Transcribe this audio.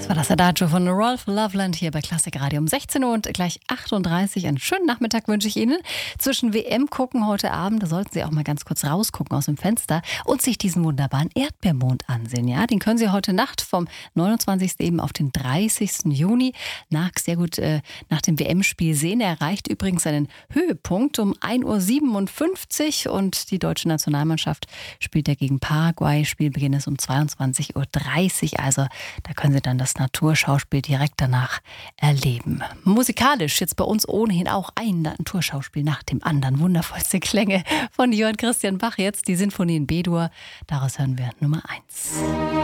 Das war das Adagio von Rolf Loveland hier bei Klassik Radio um 16 Uhr und gleich 38. Einen schönen Nachmittag wünsche ich Ihnen. Zwischen WM gucken heute Abend, da sollten Sie auch mal ganz kurz rausgucken aus dem Fenster und sich diesen wunderbaren Erdbeermond ansehen. Ja, den können Sie heute Nacht vom 29. eben auf den 30. Juni sehr gut nach dem WM-Spiel sehen. Er erreicht übrigens seinen Höhepunkt um 1:57 Uhr und die deutsche Nationalmannschaft spielt ja gegen Paraguay. Spielbeginn ist um 22:30 Uhr. Also da können Sie dann das Naturschauspiel direkt danach erleben. Musikalisch jetzt bei uns ohnehin auch ein Naturschauspiel nach dem anderen. Wundervollste Klänge von Johann Christian Bach. Jetzt die Sinfonie in B-Dur. Daraus hören wir Nummer 1.